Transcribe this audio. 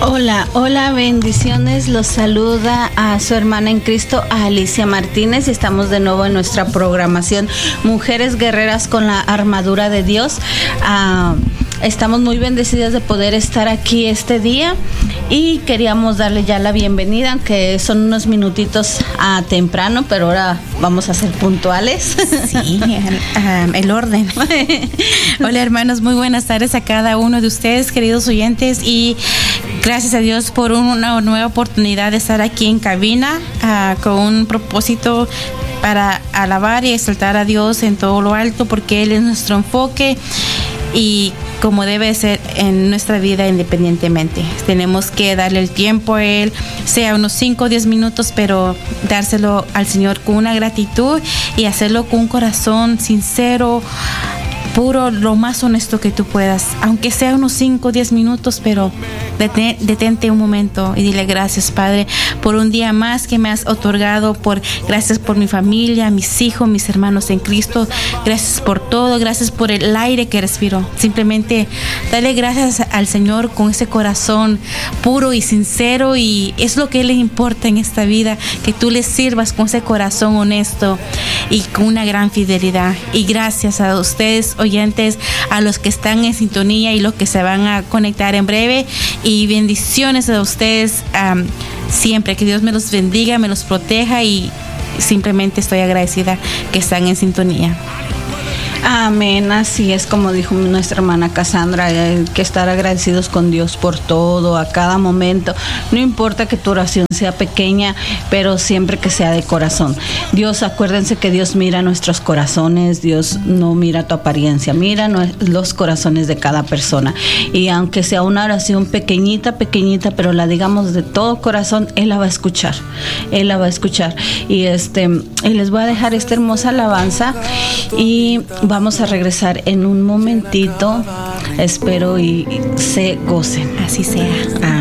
Hola, hola, bendiciones. Los saluda a su hermana en Cristo, a Alicia Martínez. Estamos de nuevo en nuestra programación Mujeres Guerreras con la Armadura de Dios. Estamos muy bendecidas de poder estar aquí este día y queríamos darle ya la bienvenida, aunque son unos minutitos temprano, pero ahora vamos a ser puntuales. Sí, el orden. Hola hermanos, muy buenas tardes a cada uno de ustedes, queridos oyentes, y gracias a Dios por una nueva oportunidad de estar aquí en cabina con un propósito para alabar y exaltar a Dios en todo lo alto, porque Él es nuestro enfoque y como debe ser en nuestra vida independientemente. Tenemos que darle el tiempo a Él, sea unos 5 o 10 minutos, pero dárselo al Señor con una gratitud y hacerlo con un corazón sincero, puro, lo más honesto que tú puedas, aunque sea unos 5 o 10 minutos, pero detente un momento y dile gracias, Padre, por un día más que me has otorgado, gracias por mi familia, mis hijos, mis hermanos en Cristo, gracias por todo, gracias por el aire que respiro. Simplemente dale gracias al Señor con ese corazón puro y sincero, y es lo que le importa en esta vida, que tú le sirvas con ese corazón honesto y con una gran fidelidad. Y gracias a ustedes, oyentes, a los que están en sintonía y los que se van a conectar en breve, y bendiciones a ustedes siempre. Que Dios me los bendiga, me los proteja, y simplemente estoy agradecida que están en sintonía. Amén, así es como dijo nuestra hermana Cassandra, hay que estar agradecidos con Dios por todo, a cada momento. No importa que tu oración sea pequeña, pero siempre que sea de corazón. Dios, acuérdense que Dios mira nuestros corazones, Dios no mira tu apariencia, mira los corazones de cada persona. Y aunque sea una oración pequeñita, pero la digamos de todo corazón, Él la va a escuchar. Él la va a escuchar. Y les voy a dejar esta hermosa alabanza y vamos a regresar en un momentito. Espero y se gocen. Así sea.